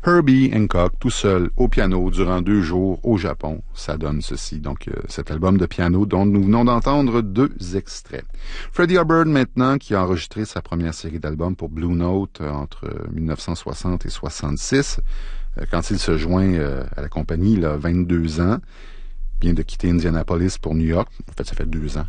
Herbie Hancock, tout seul, au piano, durant 2 jours, au Japon. Ça donne ceci. Donc, cet album de piano dont nous venons d'entendre 2 extraits. Freddie Hubbard, maintenant, qui a enregistré sa première série d'albums pour Blue Note entre 1960 et 66. Quand il se joint à la compagnie, il a 22 ans. Vient de quitter Indianapolis pour New York. En fait, ça fait 2 ans